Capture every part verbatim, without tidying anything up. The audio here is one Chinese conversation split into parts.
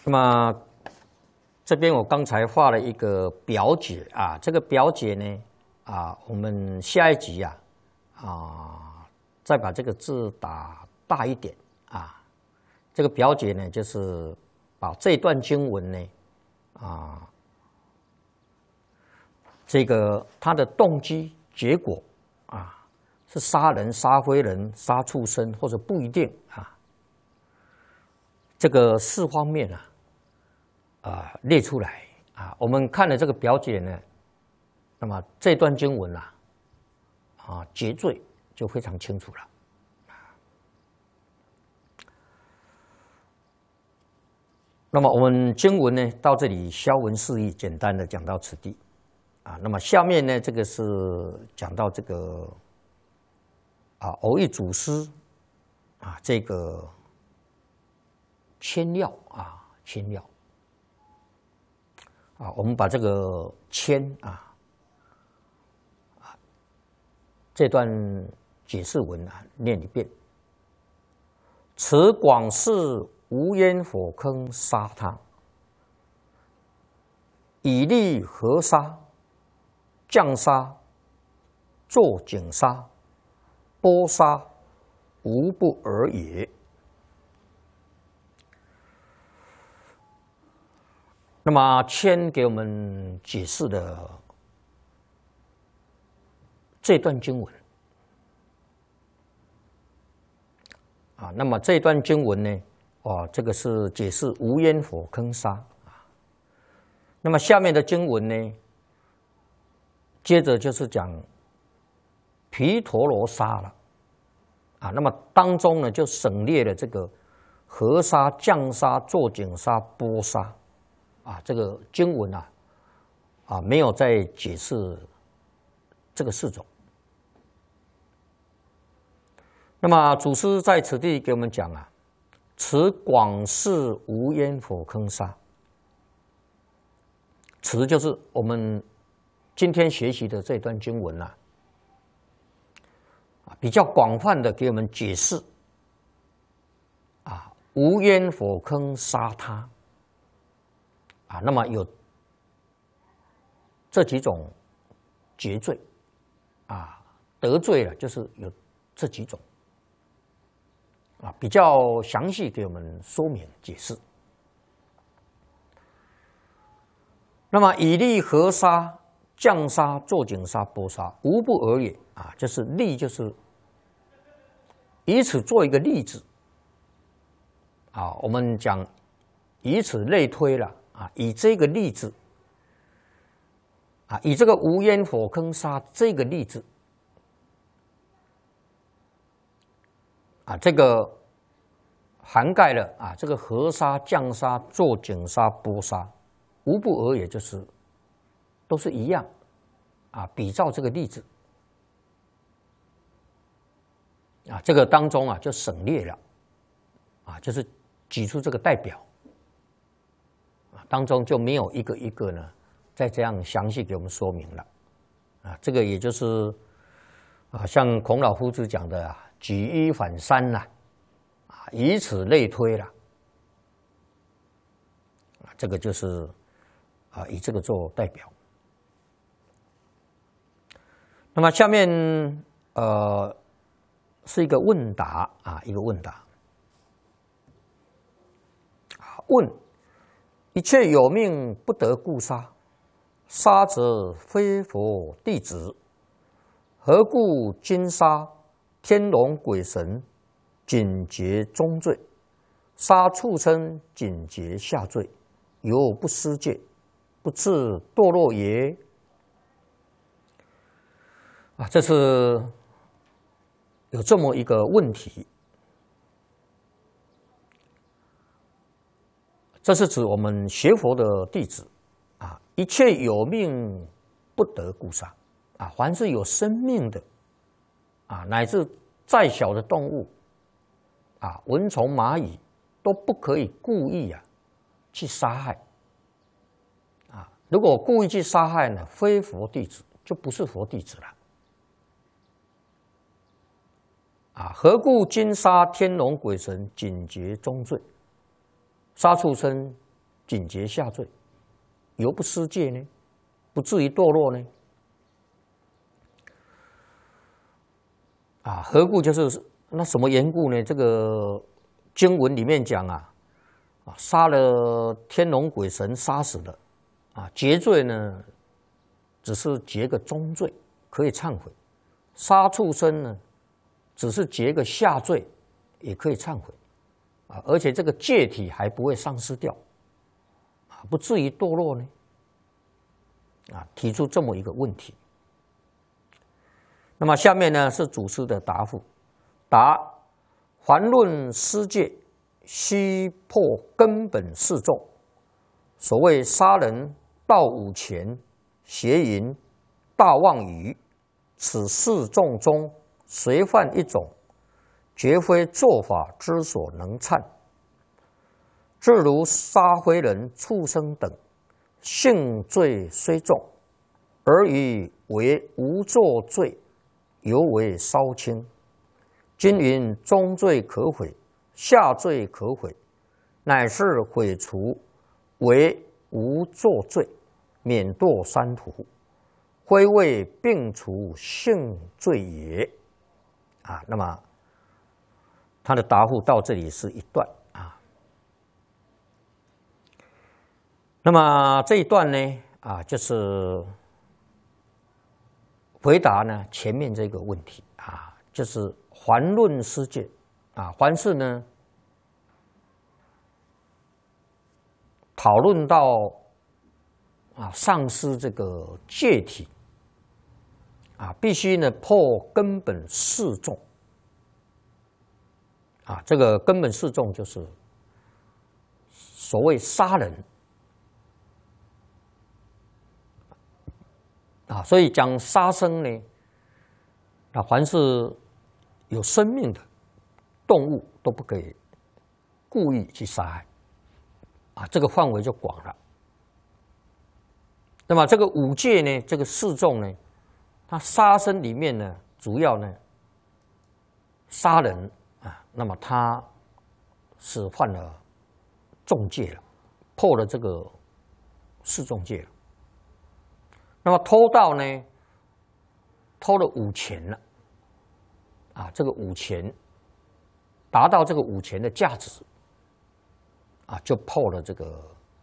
那么这边我刚才画了一个表解啊，这个表解呢啊，我们下一集啊啊再把这个字打大一点啊。这个表解呢，就是把这段经文呢啊，这个它的动机、结果啊，是杀人、杀非人、杀畜生，或者不一定啊。这个四方面啊。啊，列出来啊！我们看了这个表解呢，那么这段经文啊，啊结罪就非常清楚了。那么我们经文呢到这里消文释义，简单的讲到此地啊。那么下面呢，这个是讲到这个啊偶一祖师啊这个签要啊签要。啊，我们把这个签啊，啊，这段解释文啊念一遍。此广是无烟火坑杀他，以利河沙、降沙、作井沙、剥沙，无不尔也。那么谦给我们解释的这段经文啊，那么这段经文呢，哦，这个是解释无烟火坑沙啊。那么下面的经文呢，接着就是讲毗陀罗沙了啊。那么当中呢，就省略了这个河沙、降沙、作井沙、剥沙。啊，这个经文啊，啊没有再解释这个四种。那么祖师在此地给我们讲啊，此广是无烟火坑沙。此就是我们今天学习的这段经文啊，啊比较广泛的给我们解释啊，无烟火坑杀他。啊，那么有这几种结罪啊，得罪了，就是有这几种啊，比较详细给我们说明解释。那么以利河沙、降沙、作井沙、剥沙，无不尔也啊，就是例，就是以此做一个例子啊，我们讲以此类推了。啊，以这个例子，啊，以这个无烟火坑沙这个例子，啊，这个涵盖了啊，这个河沙、降沙、作井沙、剥沙，无不尔也，就是都是一样，啊，比照这个例子，啊，这个当中啊就省略了，啊，就是举出这个代表。当中就没有一个一个呢，再这样详细给我们说明了，啊，这个也就是啊，像孔老夫子讲的啊，举一反三啦，啊，以此类推了，啊，这个就是啊，以这个做代表。那么下面呃是一个问答啊，一个问答，啊，问。一切有命不得故杀，杀者非佛弟子，何故今杀天龙鬼神，仅结中罪；杀畜生，仅结下罪，犹不失戒，不自堕落也？啊，这是有这么一个问题。这是指我们学佛的弟子啊，一切有命不得故杀啊，凡是有生命的啊，乃至再小的动物啊，蚊虫、蚂蚁都不可以故意啊去杀害啊。如果故意去杀害呢，非佛弟子就不是佛弟子了啊。何故今杀天龙鬼神，仅结中罪？杀畜生警觉下坠，犹不失戒呢？不至于堕落呢？啊，何故就是那什么缘故呢？这个经文里面讲啊，啊，杀了天龙鬼神，杀死了，啊，结罪呢，只是结个中罪，可以忏悔；杀畜生呢，只是结个下罪，也可以忏悔，啊，而且这个戒体还不会丧失掉，啊，不至于堕落呢。啊，提出这么一个问题。那么下面呢是祖师的答复：答，凡论施戒，须破根本四众。所谓杀人、盗五钱、邪淫、大妄语，此四众中，随犯一种，绝非做法之所能忏。至如杀非人、畜生等，性罪虽重，而以为无作罪，犹为稍轻。今云中罪可悔，下罪可悔，乃是悔除为无作罪，免堕三途，非为并除性罪也。啊，那么他的答复到这里是一段啊。那么这一段呢，啊，就是回答呢前面这个问题啊，就是凡论施戒啊，凡是呢讨论到啊丧失这个戒体啊，必须呢破根本四众啊，这个根本四众就是所谓杀人。啊，所以讲杀生呢，啊，凡是有生命的动物都不可以故意去杀害，啊，这个范围就广了。那么这个五戒呢，这个四众呢，它杀生里面呢，主要呢杀人啊，那么他是犯了重戒了，破了这个四重戒了。那么偷盗呢，偷了五钱了，啊，这个五钱达到这个五钱的价值，啊，就破了这个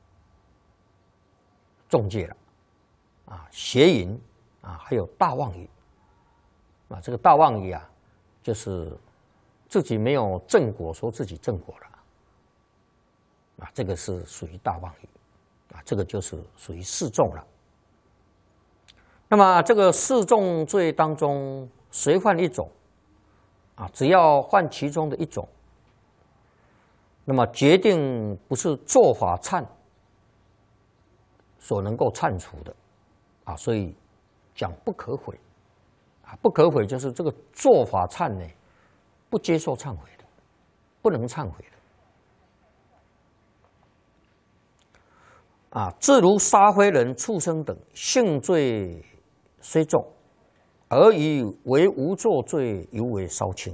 重戒了，啊，邪淫啊，还有大妄语，啊，这个大妄语啊，就是自己没有正果，说自己正果了，啊，这个是属于大妄语，啊，这个就是属于四众了。那么这个四重罪当中，随犯一种，啊，只要犯其中的一种，那么决定不是做法忏所能够忏除的，啊，所以讲不可悔，啊，不可悔就是这个做法忏呢，不接受忏悔的，不能忏悔的，啊，自如杀非人、畜生等，性罪虽重，而以为无作罪，犹为稍轻。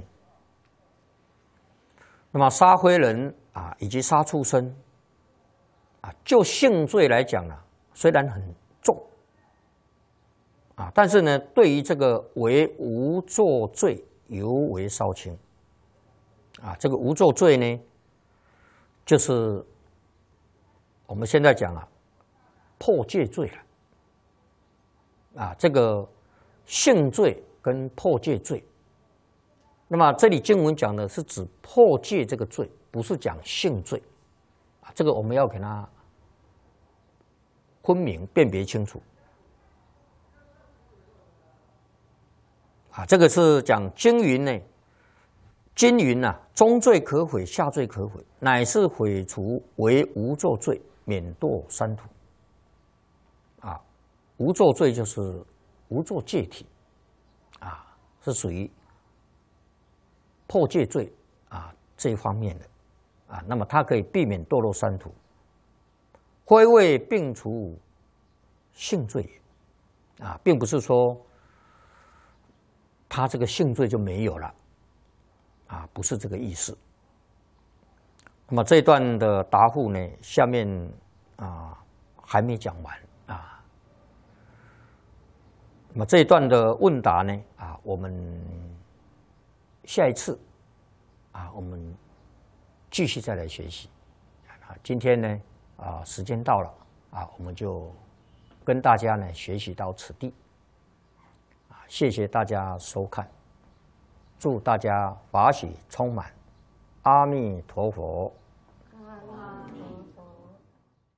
那么杀非人啊，以及杀畜生啊，就性罪来讲呢，虽然很重啊，但是呢，对于这个为无作罪，犹为稍轻。啊，这个无作罪呢，就是我们现在讲啊，破戒罪了。啊，这个性罪跟破戒罪，那么这里经文讲的是指破戒这个罪，不是讲性罪，啊，这个我们要给它分明辨别清楚。啊，这个是讲经云呢，经云呐、啊，中罪可悔，下罪可悔，乃是悔除为无作罪，免堕三途。啊。无作罪就是无作戒体，啊，是属于破戒罪啊这一方面的，啊，那么它可以避免堕落三途，非为并除性罪也，啊，并不是说他这个性罪就没有了，啊，不是这个意思。那么这一段的答复呢，下面啊还没讲完啊。那么这一段的问答呢啊，我们下一次啊，我们继续再来学习。啊，今天呢啊时间到了啊，我们就跟大家呢学习到此地。啊，谢谢大家收看，祝大家法喜充满，阿弥陀佛。